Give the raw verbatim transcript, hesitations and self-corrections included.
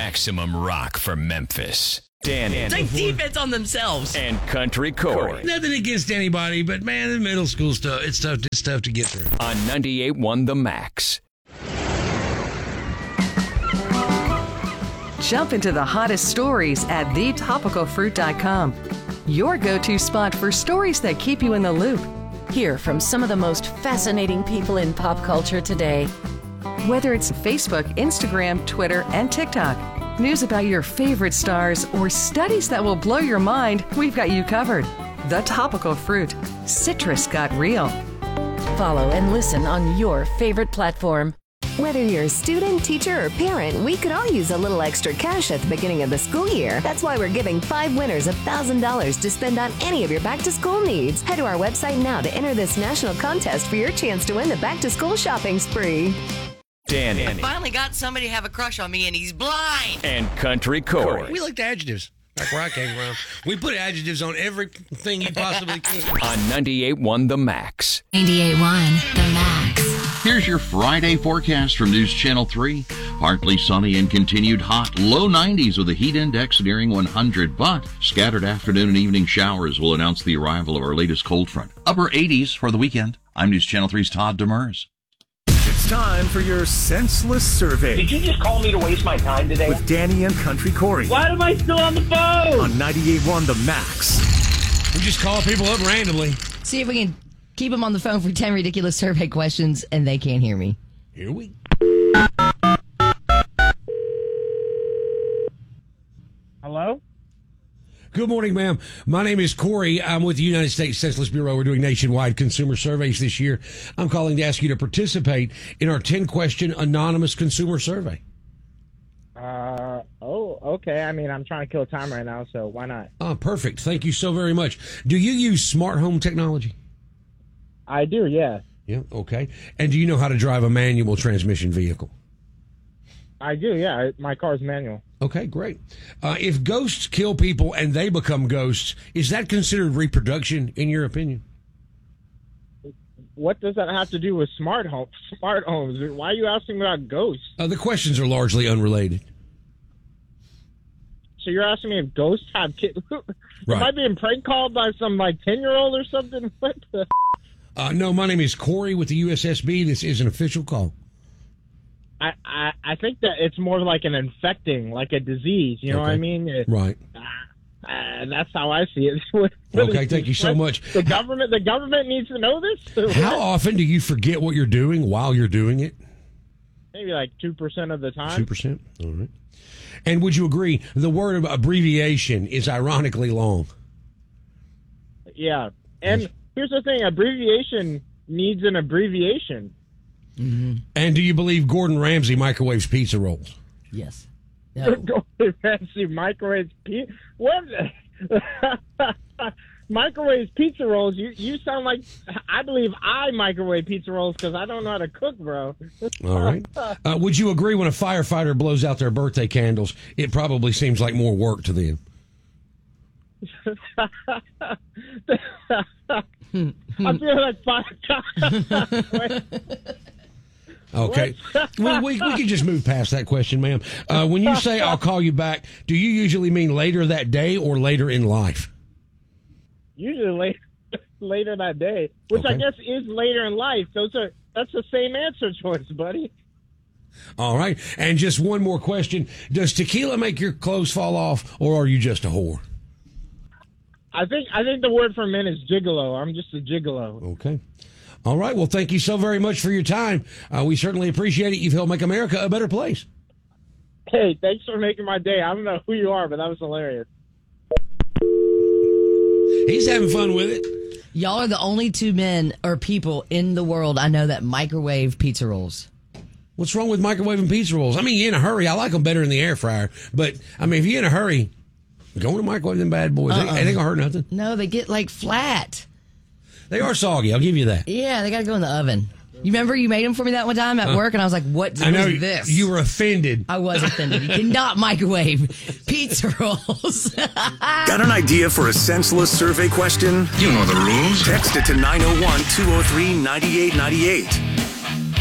maximum rock for Memphis. Danny. Take defense on themselves. And Country Corey. Nothing against anybody, but man, the middle school stuff, it's tough, it's tough to get through. On ninety-eight point one The Max. Jump into the hottest stories at the topical fruit dot com. Your go-to spot for stories that keep you in the loop. Hear from some of the most fascinating people in pop culture today. Whether it's Facebook, Instagram, Twitter, and TikTok, news about your favorite stars, or studies that will blow your mind, we've got you covered. The Topical Fruit. Citrus got real. Follow and listen on your favorite platform. Whether you're a student, teacher, or parent, we could all use a little extra cash at the beginning of the school year. That's why we're giving five winners one thousand dollars to spend on any of your back-to-school needs. Head to our website now to enter this national contest for your chance to win the back-to-school shopping spree. Danny. I finally got somebody to have a crush on me, and he's blind. And Country Corey. We liked adjectives. Back where I came from. We put adjectives on everything you possibly could. On ninety-eight point one The Max. ninety-eight point one The Max. Here's your Friday forecast from News Channel three. Partly sunny and continued hot. Low nineties with a heat index nearing one hundred, but scattered afternoon and evening showers will announce the arrival of our latest cold front. Upper eighties for the weekend. I'm News Channel three's Todd Demers. It's time for your senseless survey. Did you just call me to waste my time today? With Danny and Country Corey. Why am I still on the phone? On ninety-eight point one The Max. We just call people up randomly. See if we can keep them on the phone for ten ridiculous survey questions, and they can't hear me. Here we Hello? Good morning, ma'am. My name is Corey. I'm with the United States Census Bureau. We're doing nationwide consumer surveys this year. I'm calling to ask you to participate in our ten-question anonymous consumer survey. Uh, oh, okay. I mean, I'm trying to kill time right now, so why not? Oh, perfect. Thank you so very much. Do you use smart home technology? I do, yeah. Yeah, okay. And do you know how to drive a manual transmission vehicle? I do, yeah. My car's manual. Okay, great. Uh, if ghosts kill people and they become ghosts, is that considered reproduction, in your opinion? What does that have to do with smart homes? Smart homes. Why are you asking about ghosts? Uh, the questions are largely unrelated. So you're asking me if ghosts have kids? Right. Am I being prank called by some like ten year old or something? What the? Uh, no, my name is Corey with the U S S B. This is an official call. I, I, I think that it's more like an infecting, like a disease. You know Okay. what I mean? It, Right. Uh, uh, that's how I see it. What- what Okay, is- thank you so what- much. The government, the government needs to know this. How often do you forget what you're doing while you're doing it? Maybe like two percent of the time. two percent? All right. And would you agree the word abbreviation is ironically long? Yeah. And Yes. here's the thing: abbreviation needs an abbreviation. Mm-hmm. And do you believe Gordon Ramsay microwaves pizza rolls? Yes. Go fancy microwave pizza. What? Microwave pizza rolls. You you sound like I believe I microwave pizza rolls because I don't know how to cook, bro. All right. Uh, would you agree when a firefighter blows out their birthday candles, it probably seems like more work to them? I feel like five. Okay. we, we, we can just move past that question, ma'am. Uh, when you say I'll call you back, do you usually mean later that day or later in life? Usually later, later that day, which I Okay. guess is later in life. Those are that's the same answer choice, buddy. All right. And just one more question. Does tequila make your clothes fall off, or are you just a whore? I think I think the word for men is gigolo. I'm just a gigolo. Okay. All right. Well, thank you so very much for your time. Uh, we certainly appreciate it. You've helped make America a better place. Hey, thanks for making my day. I don't know who you are, but that was hilarious. He's having fun with it. Y'all are the only two men or people in the world I know that microwave pizza rolls. What's wrong with microwaving pizza rolls? I mean, you're in a hurry. I like them better in the air fryer. But, I mean, if you're in a hurry, go to microwave them bad boys. Uh-uh. They, they ain't going to hurt nothing. No, they get like flat. They are soggy. I'll give you that. Yeah, they got to go in the oven. You remember you made them for me that one time at Uh, work, and I was like, what I know is this? you were offended. I was offended. You cannot microwave pizza rolls. Got an idea for a senseless survey question? You know the rules. Text it to nine oh one, two oh three, nine eight nine eight.